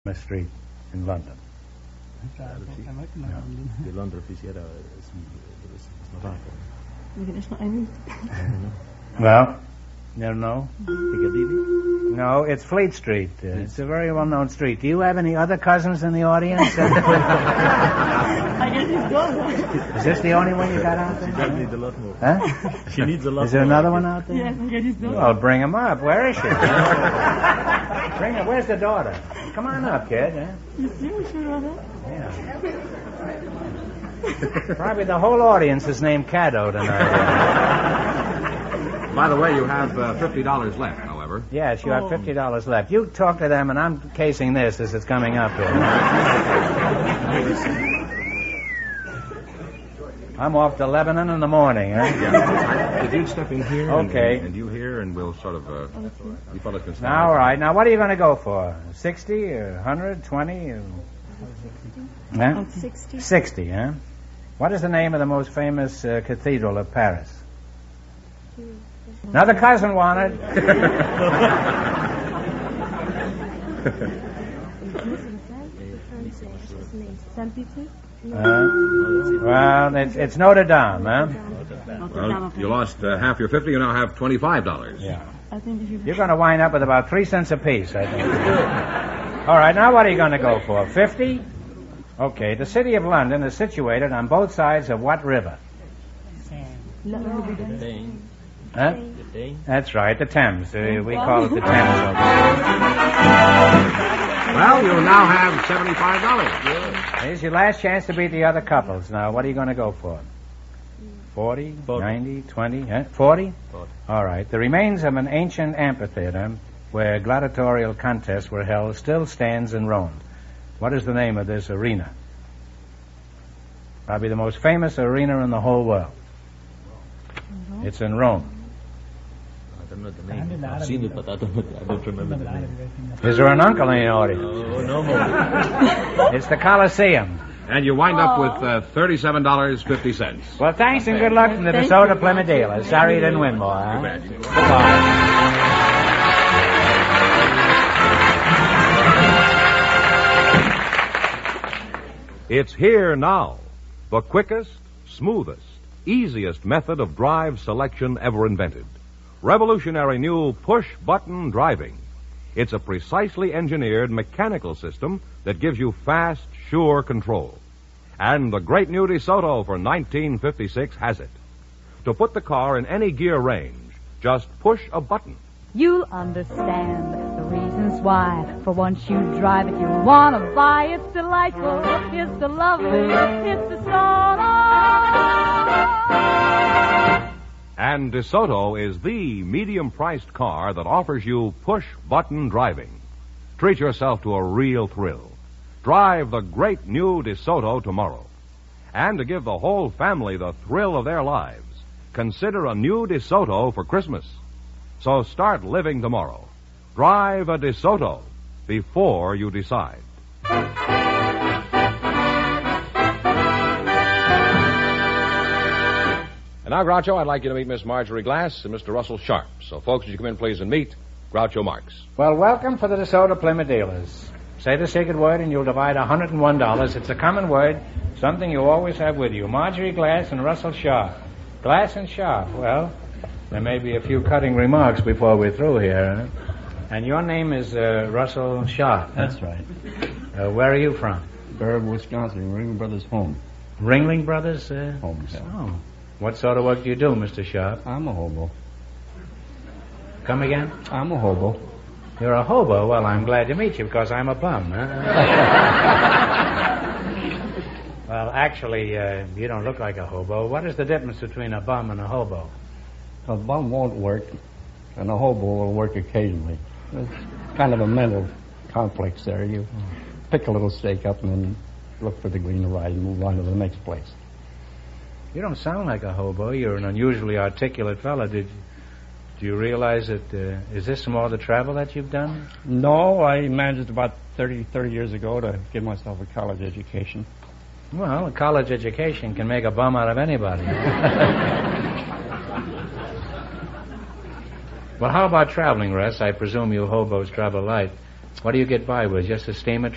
Street in London. Die Londra fisiera Well, you don't know? Piccadilly? No, it's Fleet Street. It's a very well-known street. Do you have any other cousins in the audience? I guess he's gone. Is this the only one you got out there? She does need a lot more. Huh? She needs a lot more. Is there another one out there? Yes, I guess he's gone. Well, bring him up. Where is she? Bring her. Where's the daughter? Come on up, kid. Huh? You seriously about that? Yeah. Probably the whole audience is named Caddo tonight. By the way, you have $50 left, however. Yes, you have $50 left. You talk to them, and I'm casing this as it's coming up here. I'm off to Lebanon in the morning, huh? Yeah. If you'd step in here, Okay. and you here, and we'll sort of, you fellas can stand. Now, all right. Now, what are you going to go for? 60 or 100, 20? Or... Huh? 60. 60, huh? What is the name of the most famous cathedral of Paris? Another cousin wanted. Well, it's Notre Dame, huh? Well, you lost half your 50. You now have $25. Yeah. I think if you... You're going to wind up with about 3 cents apiece, I think. All right, now what are you going to go for? 50? Okay, the city of London is situated on both sides of what river? Huh? That's right, the Thames. We call it the Thames. Well, you now have $75. Here's your last chance to beat the other couples. Now, what are you going to go for? 40, 90, 20, huh? 40? All right. The remains of an ancient amphitheater where gladiatorial contests were held still stands in Rome. What is the name of this arena? Probably the most famous arena in the whole world. It's in Rome. I don't know the name. I've seen it, but I don't remember the name. Is there an uncle in the audience? Oh, no more. It's the Colosseum. And you wind up with $37.50. Well, thanks and good luck from the DeSoto Plymouth dealers. Sorry you didn't win more, huh? Goodbye. It's here now. The quickest, smoothest, easiest method of drive selection ever invented. Revolutionary new push-button driving. It's a precisely engineered mechanical system that gives you fast, sure control. And the great new DeSoto for 1956 has it. To put the car in any gear range, just push a button. You'll understand the reasons why. For once you drive it, you want to buy. It's delightful, it's the lovely, it's DeSoto. And DeSoto is the medium-priced car that offers you push-button driving. Treat yourself to a real thrill. Drive the great new DeSoto tomorrow. And to give the whole family the thrill of their lives, consider a new DeSoto for Christmas. So start living tomorrow. Drive a DeSoto before you decide. And now, Groucho, I'd like you to meet Miss Marjorie Glass and Mr. Russell Sharp. So, folks, would you come in, please, and meet Groucho Marx. Well, welcome for the DeSoto Plymouth dealers. Say the secret word and you'll divide $101. It's a common word, something you always have with you. Marjorie Glass and Russell Sharp. Glass and Sharp. Well, there may be a few cutting remarks before we're through here. Huh? And your name is Russell Sharp. Huh? That's right. Where are you from? Barab, Wisconsin, Ringling Brothers Home. Ringling Brothers? Home, yeah. Oh. What sort of work do you do, Mr. Sharp? I'm a hobo. Come again? I'm a hobo. You're a hobo? Well, I'm glad to meet you because I'm a bum, huh? Well, actually, you don't look like a hobo. What is the difference between a bum and a hobo? A bum won't work, and a hobo will work occasionally. It's kind of a mental complex there. You pick a little stake up and then look for the green to ride and move on to the next place. You don't sound like a hobo. You're an unusually articulate fellow. Do you realize that, is this some more the travel that you've done? No, I managed about 30 years ago to give myself a college education. Well, a college education can make a bum out of anybody. Well, how about traveling, Russ? I presume you hobos travel light. What do you get by with? Just a steamer